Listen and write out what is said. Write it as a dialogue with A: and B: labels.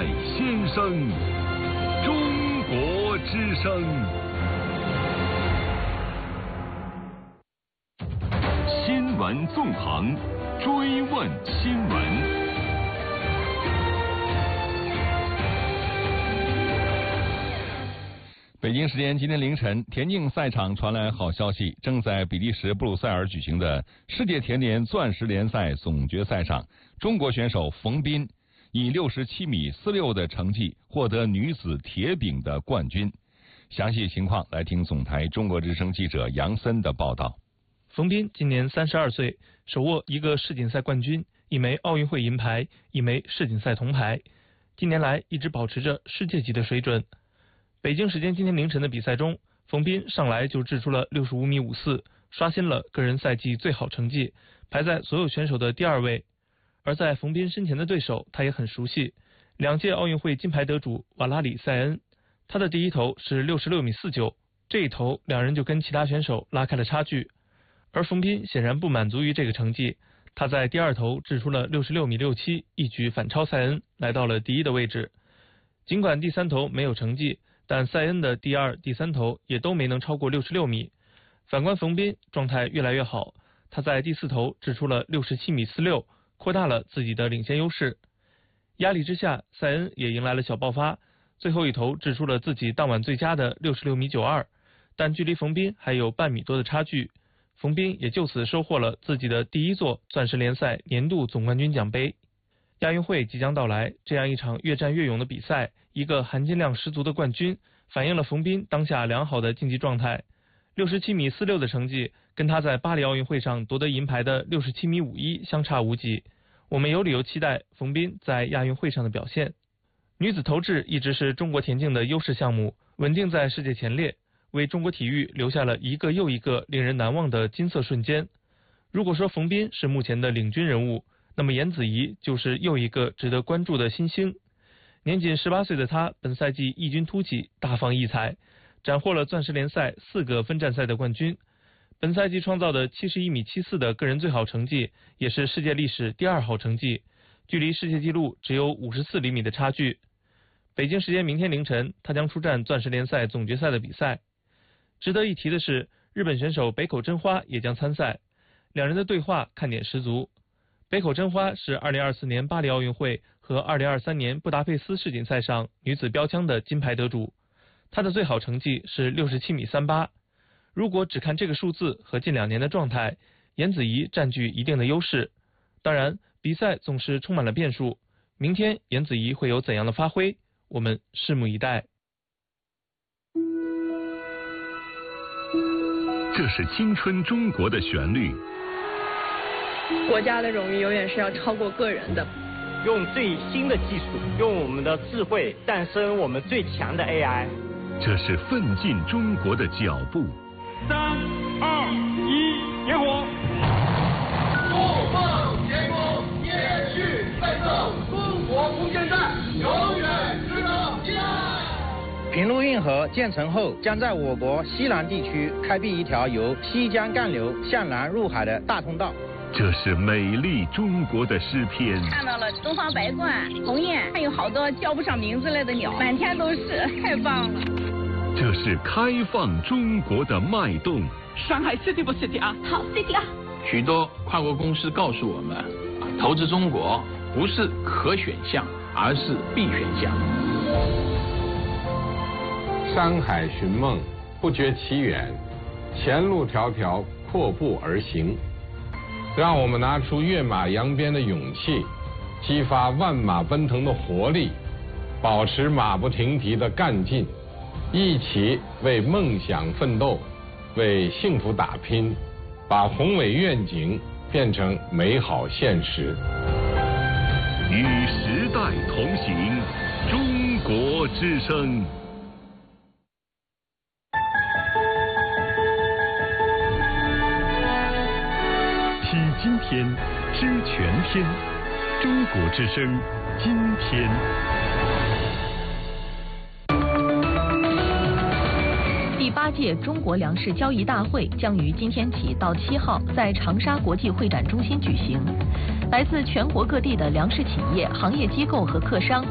A: 先生，中国之声。新闻纵横，追问新闻。北京时间今天凌晨，田径赛场传来好消息，正在比利时布鲁塞尔举行的世界田联钻石联赛总决赛上，中国选手冯彬以67米46的成绩获得女子铁饼的冠军。详细情况来听总台中国之声记者杨森的报道。
B: 冯彬今年32岁，手握一个世锦赛冠军、一枚奥运会银牌、一枚世锦赛铜牌，近年来一直保持着世界级的水准。北京时间今天凌晨的比赛中，冯彬上来就掷出了65米54，刷新了个人赛季最好成绩，排在所有选手的第2位。而在冯彬身前的对手，他也很熟悉，2届奥运会金牌得主瓦拉里塞恩，他的第一投是66米49，这一投两人就跟其他选手拉开了差距。而冯彬显然不满足于这个成绩，他在第2投掷出了66米67，一举反超塞恩，来到了第1的位置。尽管第3投没有成绩，但塞恩的第2、第3投也都没能超过66米。反观冯彬状态越来越好，他在第4投掷出了67米46，扩大了自己的领先优势。压力之下，塞恩也迎来了小爆发，最后一投掷出了自己当晚最佳的66米92，但距离冯彬还有半米多的差距。冯彬也就此收获了自己的第1座钻石联赛年度总冠军奖杯。亚运会即将到来，这样一场越战越勇的比赛，一个含金量十足的冠军，反映了冯彬当下良好的竞技状态。67米46的成绩跟他在巴黎奥运会上夺得银牌的67米51相差无几。我们有理由期待冯彬在亚运会上的表现。女子投掷一直是中国田径的优势项目，稳定在世界前列，为中国体育留下了一个又一个令人难忘的金色瞬间。如果说冯彬是目前的领军人物，那么颜子怡就是又一个值得关注的新星。年仅18岁的他，本赛季异军突起，大放异彩，斩获了钻石联赛4个分站赛的冠军。本赛季创造的71米74的个人最好成绩，也是世界历史第2好成绩，距离世界纪录只有54厘米的差距。北京时间明天凌晨，他将出战钻石联赛总决赛的比赛。值得一提的是，日本选手北口真花也将参赛，两人的对话看点十足。北口真花是2024年巴黎奥运会和2023年布达佩斯世锦赛上女子标枪的金牌得主，她的最好成绩是67米38。如果只看这个数字和近2年的状态，颜子怡占据一定的优势。当然，比赛总是充满了变数，明天颜子怡会有怎样的发挥，我们拭目以待。
A: 这是青春中国的旋律。
C: 国家的荣誉永远是要超过个人的。
D: 用最新的技术，用我们的智慧诞生我们最强的 AI。
A: 这是奋进中国的脚步。
E: 3、2、1，点火！
F: 不放前功，延续奋斗，中国空间站永远值得期待。
G: 平陆运河建成后，将在我国西南地区开辟一条由西江干流向南入海的大通道。
A: 这是美丽中国的诗篇。
H: 看到了东方白鹳、鸿雁，还有好多叫不上名字来的鸟，满天都是，太棒了。
A: 这是开放中国的脉动。
I: 上海 City 不 City 啊？
H: 好 City 啊！
J: 许多跨国公司告诉我们，投资中国不是可选项，而是必选项。
K: 山海寻梦，不觉其远，前路迢迢，阔步而行。让我们拿出跃马扬鞭的勇气，激发万马奔腾的活力，保持马不停蹄的干劲，一起为梦想奋斗，为幸福打拼，把宏伟愿景变成美好现实。
A: 与时代同行，中国之声。听今天，知全天，中国之声，今天。
L: 第8届中国粮食交易大会将于今天起到7号在长沙国际会展中心举行。来自全国各地的粮食企业、行业机构和客商